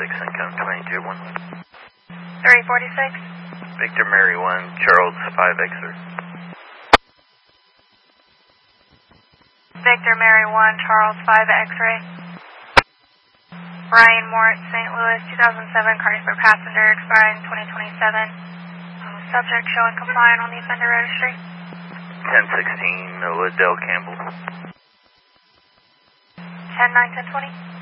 Vixen, count 22-1. 346. Victor Mary 1, Charles 5 X-ray. Victor Mary 1, Charles 5 X-ray. Brian Mort, St. Louis, 2007, car for passenger, expiring 2027. Subject showing compliant on the offender registry. 1016, Liddell Campbell. 10-9-10-20.